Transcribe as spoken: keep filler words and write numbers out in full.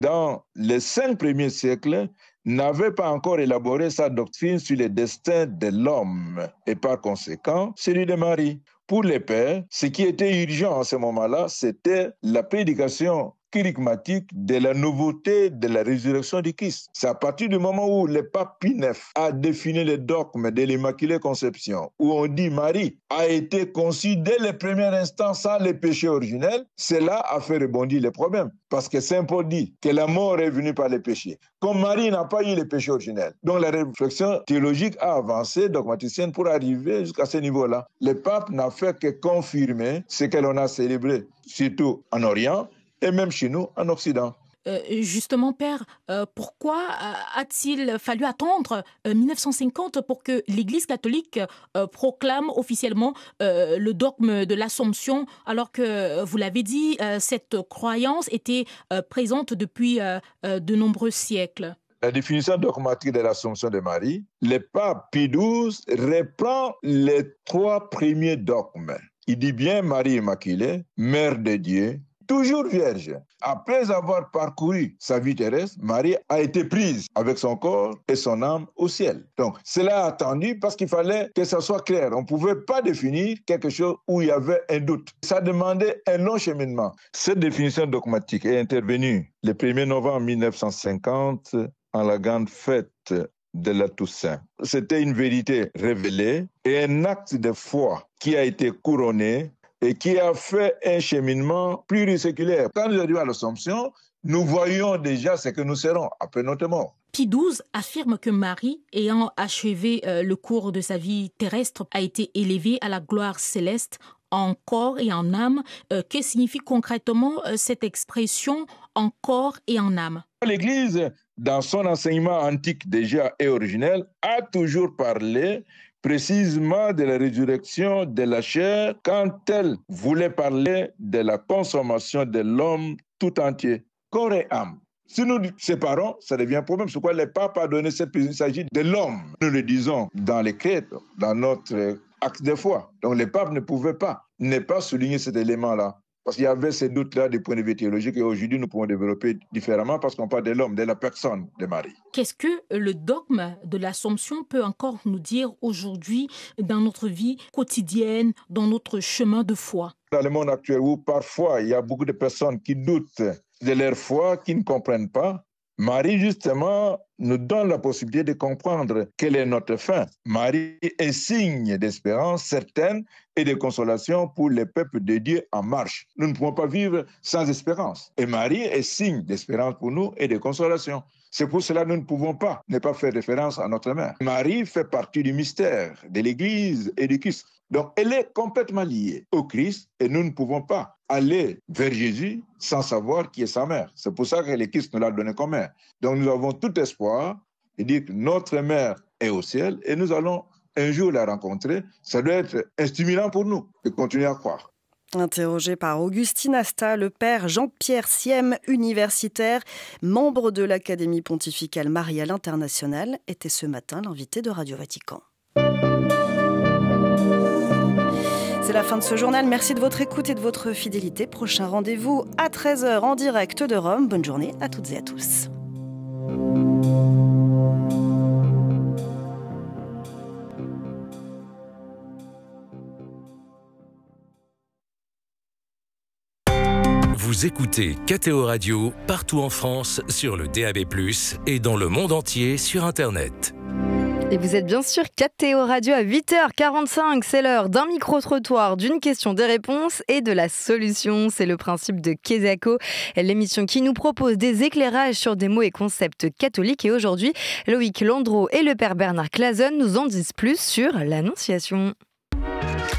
dans les cinq premiers siècles, n'avait pas encore élaboré sa doctrine sur les destins de l'homme et par conséquent celui de Marie. Pour les pères, ce qui était urgent à ce moment-là, c'était la prédication charismatique de la nouveauté de la résurrection du Christ. C'est à partir du moment où le pape Pie neuf a défini le dogme de l'Immaculée Conception, où on dit Marie a été conçue dès le premier instant sans le péché originel, cela a fait rebondir les problèmes. Parce que Saint Paul dit que la mort est venue par le péché. Comme Marie n'a pas eu le péché originel. Donc la réflexion théologique a avancé, dogmaticienne, pour arriver jusqu'à ce niveau-là. Le pape n'a fait que confirmer ce que l'on a célébré, surtout en Orient, et même chez nous, en Occident. Euh, justement, Père, euh, pourquoi euh, a-t-il fallu attendre euh, mille neuf cent cinquante pour que l'Église catholique euh, proclame officiellement euh, le dogme de l'Assomption, alors que, vous l'avez dit, euh, cette croyance était euh, présente depuis euh, euh, de nombreux siècles? La définition dogmatique de l'Assomption de Marie, le pape Pie douze reprend les trois premiers dogmes. Il dit bien Marie Immaculée, Mère de Dieu, toujours vierge. Après avoir parcouru sa vie terrestre, Marie a été prise avec son corps et son âme au ciel. Donc, cela a attendu parce qu'il fallait que ça soit clair. On ne pouvait pas définir quelque chose où il y avait un doute. Ça demandait un long cheminement. Cette définition dogmatique est intervenue le premier novembre mille neuf cent cinquante en la grande fête de la Toussaint. C'était une vérité révélée et un acte de foi qui a été couronné et qui a fait un cheminement pluriséculaire. Quand nous arrivons à l'Assomption, nous voyons déjà ce que nous serons après notre mort. Pie douze affirme que Marie, ayant achevé euh, le cours de sa vie terrestre, a été élevée à la gloire céleste en corps et en âme. Euh, que signifie concrètement euh, cette expression en corps et en âme? L'Église, dans son enseignement antique déjà et originel, a toujours parlé précisément de la résurrection de la chair quand elle voulait parler de la consommation de l'homme tout entier, corps et âme. Si nous séparons, ça devient un problème. C'est pourquoi le pape a donné cette précision. Il s'agit de l'homme. Nous le disons dans les crêtes, dans notre acte de foi. Donc le pape ne pouvait pas ne pas souligner cet élément-là. Parce qu'il y avait ces doutes-là du point de vue théologique et aujourd'hui nous pouvons développer différemment parce qu'on parle de l'homme, de la personne de Marie. Qu'est-ce que le dogme de l'Assomption peut encore nous dire aujourd'hui dans notre vie quotidienne, dans notre chemin de foi? Dans le monde actuel où parfois il y a beaucoup de personnes qui doutent de leur foi, qui ne comprennent pas, Marie, justement, nous donne la possibilité de comprendre quelle est notre fin. Marie est signe d'espérance certaine et de consolation pour les peuples de Dieu en marche. Nous ne pouvons pas vivre sans espérance. Et Marie est signe d'espérance pour nous et de consolation. C'est pour cela que nous ne pouvons pas ne pas faire référence à notre mère. Marie fait partie du mystère de l'Église et du Christ. Donc, elle est complètement liée au Christ et nous ne pouvons pas aller vers Jésus sans savoir qui est sa mère. C'est pour ça que le Christ nous l'a donné comme mère. Donc, nous avons tout espoir de dire que notre mère est au ciel et nous allons un jour la rencontrer. Ça doit être un stimulant pour nous de continuer à croire. Interrogé par Augustine Asta, le père Jean-Pierre Siem, universitaire, membre de l'Académie pontificale Mariale internationale, était ce matin l'invité de Radio Vatican. C'est la fin de ce journal. Merci de votre écoute et de votre fidélité. Prochain rendez-vous à treize heures en direct de Rome. Bonne journée à toutes et à tous. Vous écoutez K T O Radio partout en France sur le D A B plus, et dans le monde entier sur Internet. Et vous êtes bien sûr K T O Radio à huit heures quarante-cinq. C'est l'heure d'un micro-trottoir, d'une question, des réponses et de la solution. C'est le principe de Kesako, l'émission qui nous propose des éclairages sur des mots et concepts catholiques. Et aujourd'hui, Loïc Landreau et le père Bernard Clason nous en disent plus sur l'Annonciation.